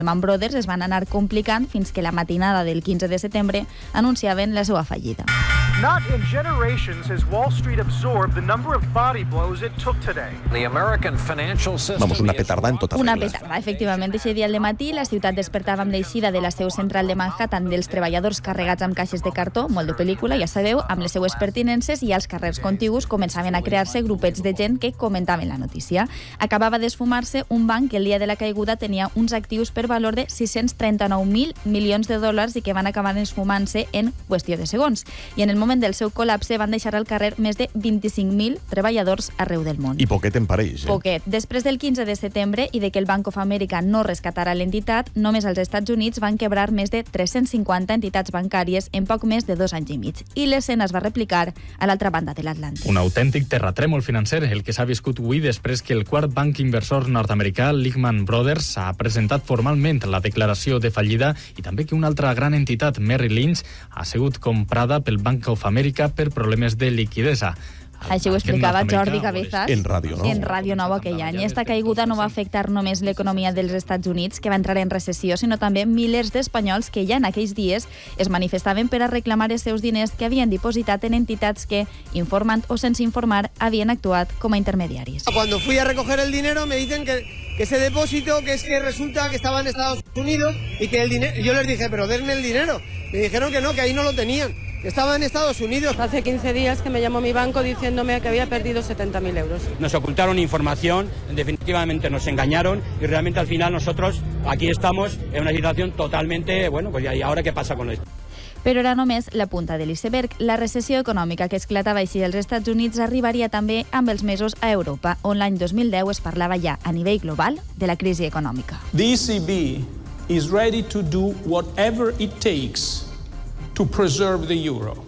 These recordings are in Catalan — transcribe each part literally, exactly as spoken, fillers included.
Lehman Brothers es van anar complicant fins que la matinada del quinze de setembre anunciaven la seva fallida. Not in generations has Wall Street absorbed the number of body blows it took today. The American financial system. Vamos, una petarda en tota Una regla. petarda, efectivament. Aquest dia al matí la ciutat despertava amb l'eixida de la seu central de Manhattan dels treballadors carregats amb caixes de cartó, molt de pel·lícula, ja sabeu, amb les seues pertinences, i als carrers contigus començaven a crear-se grupets de gent que comentaven la notícia. Acabava d'esfumar-se un banc que el dia de la caiguda tenia uns actius per valor de sis-cents trenta-nou mil milions de dòlars i que van acabar esfumant-se en qüestió de segons. I en el moment del seu col·lapse van deixar al carrer més de vint-i-cinc mil treballadors arreu del món. I poquet en pareix, eh? Poquet. Després del quinze de setembre i de que el Bank of America no rescatara l'entitat, només als Estats Units van quebrar més de tres-cents cinquanta entitats bancàries en poc més de dos anys i mig. I l'escena es va replicar a l'altra banda de l'Atlàntic. Un autèntic terratrèmol financer, el que s'ha viscut avui després que el quart banc inversor nord-americà, Lehman Brothers, ha presentat formalment la declaració de fallida i també que una altra gran entitat, Merrill Lynch, ha sigut comprada pel Bank of America per problemes de liquidesa. Així ho explicava Jordi Cabezas en Ràdio Nou. en Ràdio Nou aquell any. Esta caiguda no va afectar només l'economia dels Estats Units, que va entrar en recessió, sinó també milers d'espanyols que ja en aquells dies es manifestaven per a reclamar els seus diners que havien dipositat en entitats que, informant o sense informar, havien actuat com a intermediaris. Cuando fui a recoger el dinero me dicen que, que ese depósito, que es que resulta que estaba en Estados Unidos y que el dinero... Yo les dije, pero denme el dinero. Me dijeron que no, que ahí no lo tenían. Estaba en Estados Unidos. Hace quince días que me llamó mi banco diciéndome que había perdido setenta mil euros. Nos ocultaron información, definitivamente nos engañaron y realmente al final nosotros aquí estamos en una situación totalmente, bueno, pues ¿y ahora qué pasa con esto? Però era només la punta de l'iceberg. La recessió econòmica que esclatava així als Estats Units arribaria també amb els mesos a Europa, on l'any dos mil deu es parlava ja a nivell global de la crisi econòmica. The E C B is ready to do whatever it takes to preserve the euro.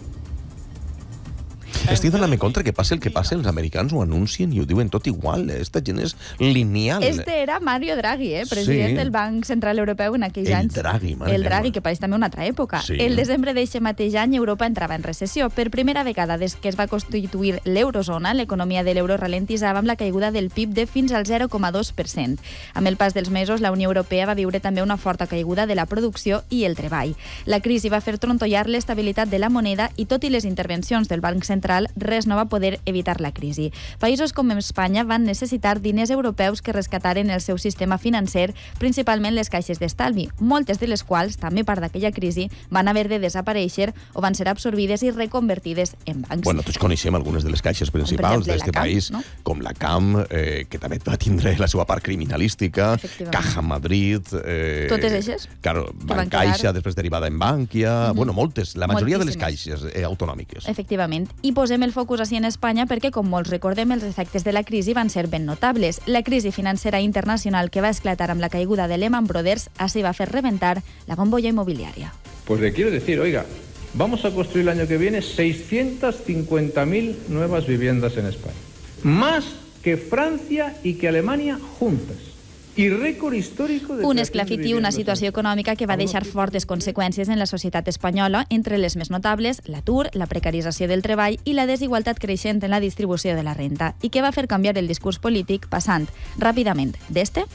Estic donant-me compte que passi el que passi, els americans ho anuncien i ho diuen tot igual. Esta gent és lineal. Este era Mario Draghi, eh? president Sí. del Banc Central Europeu en aquells El anys. Draghi, mare El meva. Draghi, que pareix també una altra època. Sí. El desembre d'eixe mateix any, Europa entrava en recessió. Per primera vegada des que es va constituir l'eurozona, l'economia de l'euro ralentitzava amb la caiguda del P I B de fins al zero coma dos per cent. Amb el pas dels mesos, la Unió Europea va viure també una forta caiguda de la producció i el treball. La crisi va fer trontollar l'estabilitat de la moneda i, tot i les intervencions del Banc Central, res no va poder evitar la crisi. Països com Espanya van necessitar diners europeus que rescataren el seu sistema financer, principalment les caixes d'estalvi, moltes de les quals, també part d'aquella crisi, van haver de desaparèixer o van ser absorbides i reconvertides en bancs. Bueno, tots coneixem algunes de les caixes principals d'aquest país, no? com la C A M, eh, que també va tindre la seva part criminalística, Caja Madrid... Eh, Totes eixes? Claro, van Bancaixa, quedar... després derivada en Bankia... Mhm. Bueno, moltes, la majoria de les Moltíssimes. caixes eh, autonòmiques. Efectivament. I posem el focus així en Espanya perquè, com molts recordem, els efectes de la crisi van ser ben notables. La crisi financera internacional que va esclatar amb la caiguda de Lehman Brothers així va fer reventar la bombolla inmobiliària. Pues le quiero decir, oiga, vamos a construir el año que viene seiscientas cincuenta mil nuevas viviendas en España. Más que Francia y que Alemania juntas. I rècord històric de... Un esclafit i una situació econòmica que va deixar fortes conseqüències en la societat espanyola, entre les més notables, l'atur, la precarització del treball i la desigualtat creixent en la distribució de la renta, i que va fer canviar el discurs polític passant ràpidament d'este...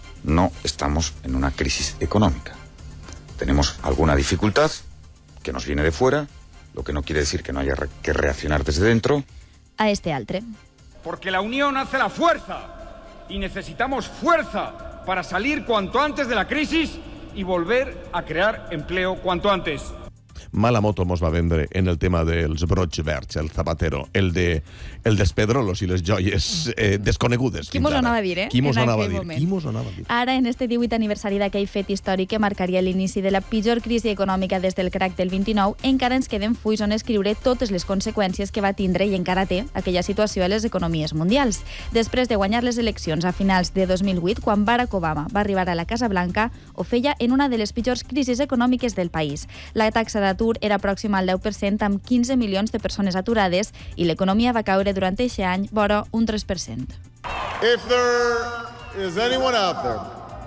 No estamos en una crisis económica. Tenemos alguna dificultad que nos viene de fuera, lo que no quiere decir que no haya que reaccionar desde dentro. A este altre. Porque la unión hace la fuerza. Y necesitamos fuerza para salir cuanto antes de la crisis y volver a crear empleo cuanto antes. Mala moto mos va vendre en el tema dels brots verds, el Zapatero, el de el dels pedrolos i les joies eh, desconegudes. Qui mos ho anava a dir, eh? Qui mos En ho anava a aquell dir? moment. Qui mos ho anava a dir? Ara, en este divuit aniversari d'aquell fet històric que marcaria l'inici de la pitjor crisi econòmica des del crac del vint-i-nou, encara ens queden fulls on escriure totes les conseqüències que va tindre i encara té aquella situació a les economies mundials. Després de guanyar les eleccions a finals de dos mil vuit, quan Barack Obama va arribar a la Casa Blanca, ho feia en una de les pitjors crisis econòmiques del país. La taxa d'atur era pròxima al deu per cent, amb quinze milions de persones aturades, i l'economia va caure durant aquest any vora un tres per cent. If there is anyone out there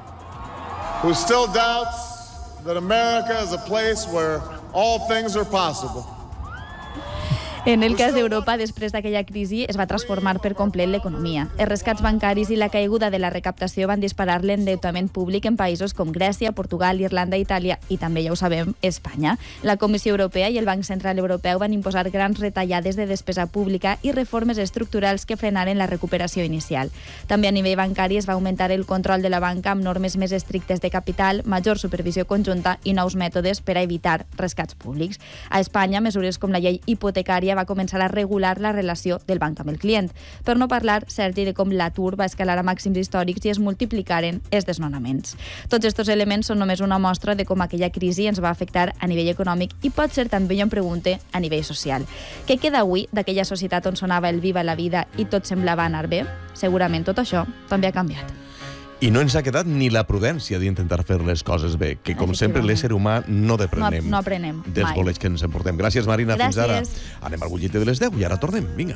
who still doubts that America is a place where all things are possible. En el cas d'Europa, després d'aquella crisi, es va transformar per complet l'economia. Els rescats bancaris i la caiguda de la recaptació van disparar l'endeutament públic en països com Grècia, Portugal, Irlanda, Itàlia i també, ja ho sabem, Espanya. La Comissió Europea i el Banc Central Europeu van imposar grans retallades de despesa pública i reformes estructurals que frenaren la recuperació inicial. També a nivell bancari es va augmentar el control de la banca amb normes més estrictes de capital, major supervisió conjunta i nous mètodes per a evitar rescats públics. A Espanya, mesures com la llei hipotecària va començar a regular la relació del banc amb el client. Per no parlar, Sergi, de com l'atur va escalar a màxims històrics i es multiplicaren els desnonaments. Tots aquests elements són només una mostra de com aquella crisi ens va afectar a nivell econòmic i pot ser també, jo em pregunte, a nivell social. Què queda avui d'aquella societat on sonava el viva la vida i tot semblava anar bé? Segurament tot això també ha canviat. I no ens ha quedat ni la prudència d'intentar fer les coses bé, que com sempre l'ésser humà no deprenem. No, no aprenem, dels mai. bolets que ens emportem. Gràcies, Marina. Gràcies. Fins ara. Anem al butlletí de les deu i ara tornem. Vinga.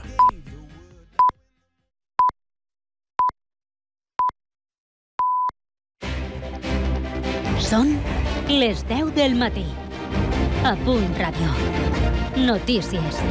Són les deu del matí. A Punt Ràdio. Notícies.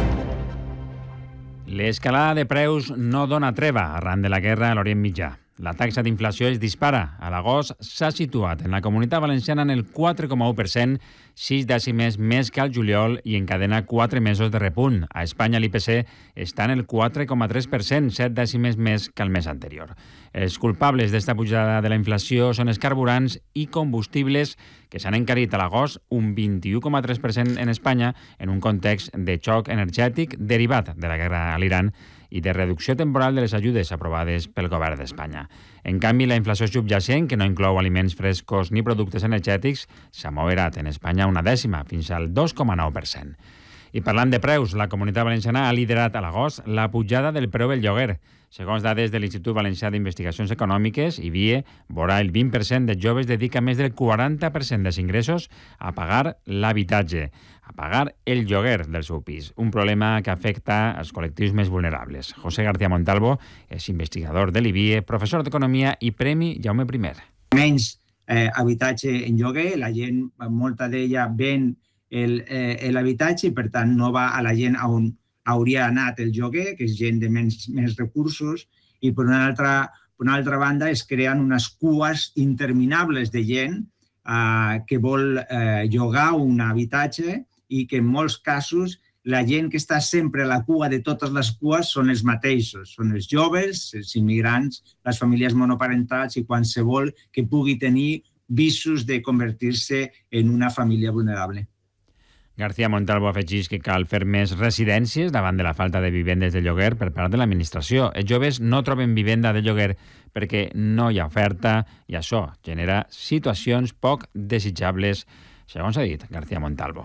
L'escalada de preus no dona treva arran de la guerra a l'Orient Mitjà. La taxa d'inflació es dispara. A l'agost s'ha situat en la Comunitat Valenciana en el quatre coma u per cent, sis dècimes més que al juliol i encadena quatre mesos de repunt. A Espanya l'I P C està en el quatre coma tres per cent, set dècimes més que el mes anterior. Els culpables d'esta pujada de la inflació són els carburants i combustibles, que s'han encarit a l'agost un vint-i-u coma tres per cent en Espanya en un context de xoc energètic derivat de la guerra a l'Iran i de reducció temporal de les ajudes aprovades pel govern d'Espanya. En canvi, la inflació subjacent, que no inclou aliments frescos ni productes energètics, s'ha moderat en Espanya una dècima, fins al dos coma nou per cent. I parlant de preus, la Comunitat Valenciana ha liderat a l'agost la pujada del preu del lloguer. Segons dades de l'Institut Valencià d'Investigacions Econòmiques, I B I E, vora el vint per cent de joves dedica més del quaranta per cent dels ingressos a pagar l'habitatge, a pagar el lloguer del seu pis, un problema que afecta els col·lectius més vulnerables. José García Montalvo és investigador de l'I B I E, professor d'Economia i Premi Jaume I. Menys eh, habitatge en lloguer, la gent, molta d'ella ven l'habitatge i per tant no va a la gent on hauria anat el lloguer, que és gent de menys, més recursos, i per una altra, per una altra banda es creen unes cues interminables de gent eh, que vol eh, llogar un habitatge i que en molts casos la gent que està sempre a la cua de totes les cues són els mateixos, són els joves, els immigrants, les famílies monoparentals i qualsevol que pugui tenir visos de convertir-se en una família vulnerable. García Montalvo afegeix que cal fer més residències davant de la falta de vivendes de lloguer per part de l'administració. Els joves no troben vivenda de lloguer perquè no hi ha oferta i això genera situacions poc desitjables, segons ha dit García Montalvo.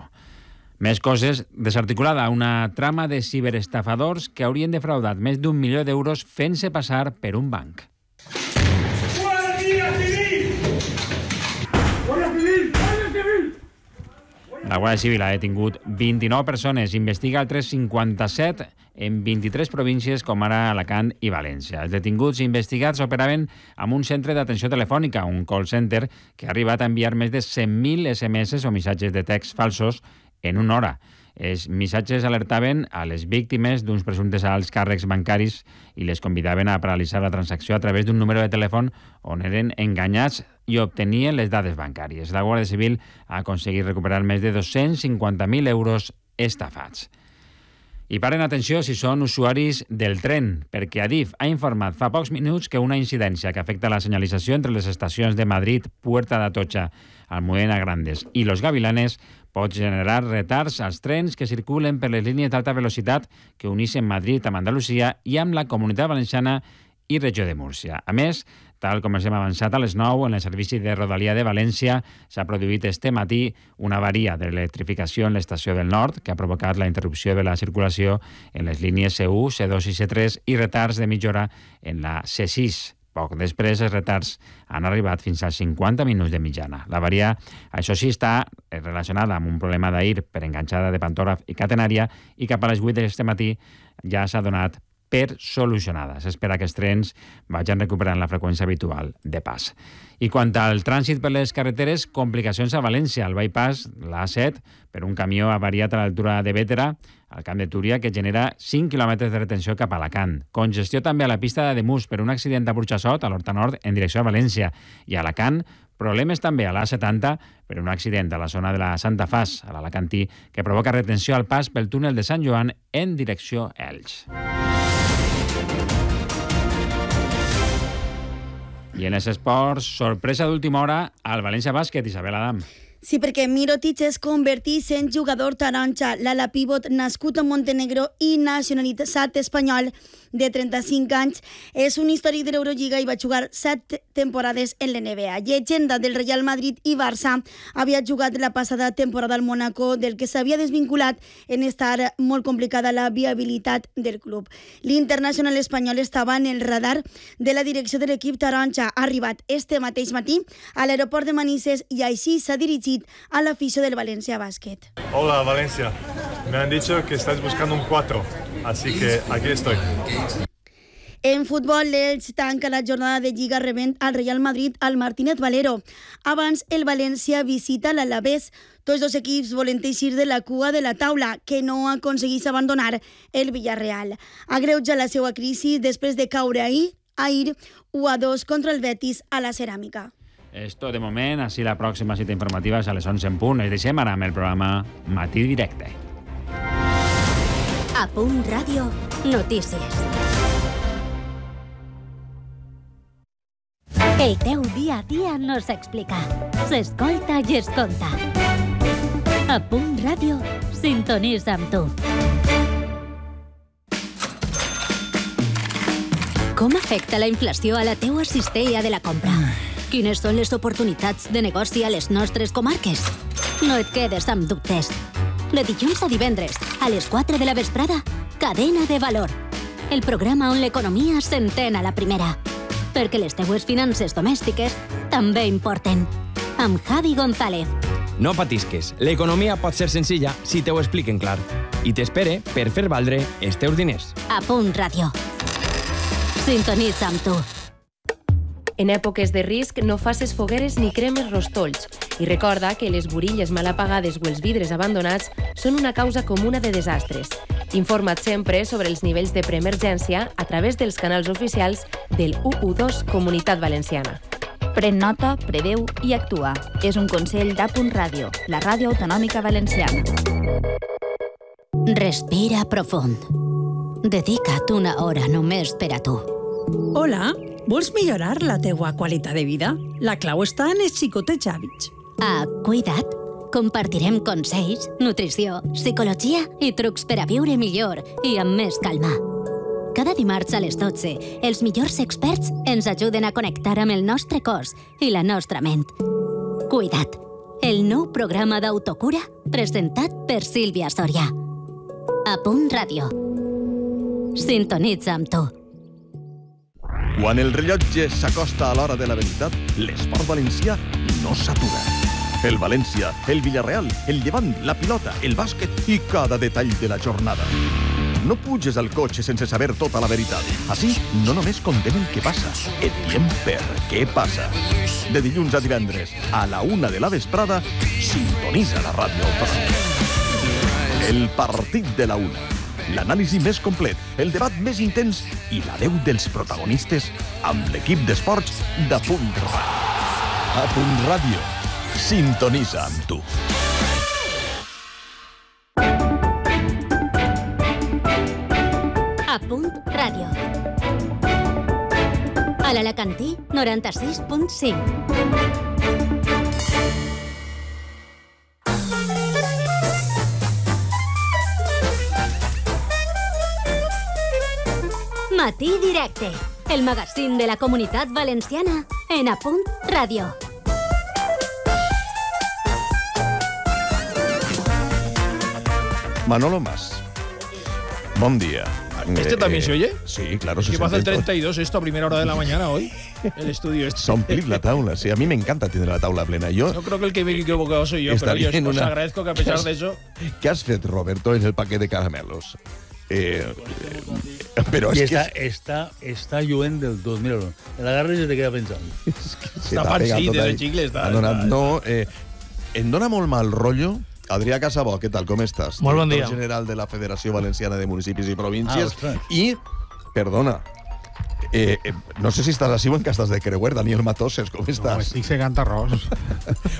Més coses, desarticulada una trama de ciberestafadors que haurien defraudat més d'un milió d'euros fent-se passar per un banc. La Guàrdia Civil ha detingut vint-i-nou persones, investiga altres cinquanta-set en vint-i-tres províncies com ara Alacant i València. Els detinguts investigats operaven amb un centre d'atenció telefònica, un call center, que ha arribat a enviar més de cent mil S M S o missatges de text falsos en una hora. Els missatges alertaven a les víctimes d'uns presumptes alts càrrecs bancaris i les convidaven a paralitzar la transacció a través d'un número de telèfon on eren enganyats i obtenien les dades bancàries. La Guàrdia Civil ha aconseguit recuperar més de dos-cents cinquanta mil euros estafats. I paren atenció si són usuaris del tren, perquè Adif ha informat fa pocs minuts que una incidència que afecta la senyalització entre les estacions de Madrid, Puerta d'Atocha, Almudena Grandes i Los Gavilanes pot generar retards als trens que circulen per les línies d'alta velocitat que uneixen Madrid amb Andalusia i amb la Comunitat Valenciana i Regió de Múrcia. A més, tal com ens hem avançat a les nou, en el servici de Rodalia de València s'ha produït este matí una avaria de l'electrificació en l'estació del Nord que ha provocat la interrupció de la circulació en les línies C u, C dos i C tres i retards de mitja hora en la C sis. Poc després, els retards han arribat fins als cinquanta minuts de mitjana. L'avaria, això sí, està relacionada amb un problema d'ahir per enganxada de pantògraf i catenària i cap a les vuit d'aquest matí ja s'ha donat per solucionada. S'espera que els trens vagin recuperant la freqüència habitual de pas. I quant al trànsit per les carreteres, complicacions a València. El bypass, l'A set, per un camió avariat a l'altura de Bétera, al Camp de Túria, que genera cinc quilòmetres de retenció cap a Alacant. Congestió també a la pista d'Ademús per un accident a Burxassot, a l'Horta Nord, en direcció a València. I a Alacant, problemes també a l'A setanta per un accident a la zona de la Santa Fas, a l'Alacantí, que provoca retenció al pas pel túnel de Sant Joan en direcció a Elx. I en els esports, sorpresa d'última hora al València Bàsquet, Isabel Adam. Sí, perquè Mirotic es convertís en jugador taronja, l'ala pivot nascut a Montenegro i nacionalitzat espanyol de trenta-cinc anys. És un històric de l'Eurolliga i va jugar set temporades en l'N B A. Llegenda del Real Madrid i Barça, havia jugat la passada temporada al Mónaco, del que s'havia desvinculat en estar molt complicada la viabilitat del club. L'internacional espanyol estava en el radar de la direcció de l'equip taronja. Ha arribat este mateix matí a l'aeroport de Manises i així s'ha dirigit a l'afició del Valencia Basket. Hola Valencia, me han dicho que estáis buscando un cuatro, así que aquí estoy. En futbol, l'Elx tanca la jornada de Lliga rebent al Real Madrid al Martínez Valero. Abans, el València visita l'Alavés. Tots dos equips volen eixir de la cua de la taula, que no aconseguís abandonar el Villarreal. Agreuja la seva crisi després de caure ahir, ahir u a dos contra el Betis a la Ceràmica. Esto de moment, així la pròxima cita informativa és a les onze en punt. Es deixem ara amb el programa Matí Directe. A Punt Ràdio, notícies. El teu dia a dia no s'explica, s'escolta i es conta. A Punt Ràdio, sintonitza amb tu. Com afecta la inflació a la teua cistella de la compra? Quines són les oportunitats de negoci a les nostres comarques? No et quedes amb dubtes. De dilluns a divendres, a les quatre de la vesprada, Cadena de Valor. El programa on l'economia s'entén a la primera. Perquè les teues finances domèstiques també importen. Amb Javi González. No patisques, l'economia pot ser senzilla si te ho expliquen clar. I t'espere per fer valdre els teus diners. A Punt Ràdio. Sintonitza amb tu. En èpoques de risc no facis fogueres ni cremes rostolls i recorda que les burilles mal apagades o els vidres abandonats són una causa comuna de desastres. Informa't sempre sobre els nivells de preemergència a través dels canals oficials del u u dos Comunitat Valenciana. Pren nota, preveu i actua. És un consell d'A Punt Ràdio, la ràdio autonòmica valenciana. Respira profund. Dedica't una hora només per a tu. Hola, vols millorar la teua qualitat de vida? La clau està en els xicotets hàbits. A Cuida't compartirem consells, nutrició, psicologia i trucs per a viure millor i amb més calma. Cada dimarts a les dotze, els millors experts ens ajuden a connectar amb el nostre cos i la nostra ment. Cuida't, el nou programa d'autocura presentat per Sílvia Soria. A Punt Ràdio. Sintonitza amb tu. Quan el rellotge s'acosta a l'hora de la veritat, l'esport valencià no s'atura. El València, el Villarreal, el Llevant, la pilota, el bàsquet i cada detall de la jornada. No puges al cotxe sense saber tota la veritat. Així, no només contem el que passa, et diem per què passa. De dilluns a divendres, a la una de la vesprada, sintonitza la ràdio autonòmica. El partit de la una. L'anàlisi més complet, el debat més intens i la veu dels protagonistes amb l'equip d'esports d'A Punt Ràdio. A Punt Ràdio. Sintonitza amb tu. A Punt Ràdio. A l'Alacantí, noranta-sis punt cinc. Matí Directe, el magazín de la Comunitat Valenciana en A Punt Ràdio. Manolo Mas. Buen día. ¿Este eh, también se oye? Sí, claro. Es que pasa el treinta y dos esto a primera hora de la mañana hoy, el estudio este. Somplir la taula, sí. A mí me encanta tener la taula plena. Yo, yo creo que el que me he equivocado soy yo, pero yo os una... agradezco que a pesar de eso... ¿Qué has fet, Roberto, en el paquet de caramelos? Eh, però I és està, que... està, està lluent del tot. Mira-lo. El agarres i te queda pensant. Està farcit de xicle. Està, donat, no, eh, em dona molt mal rotllo. Adrià Casabó, què tal, com estàs? Molt bon dia. Director general de la Federació Valenciana de Municipis i Províncies. Ah, I, perdona, eh, eh, no sé si estàs així o en que estàs de creuer, Daniel Matoses, com estàs? No, estic segant arròs.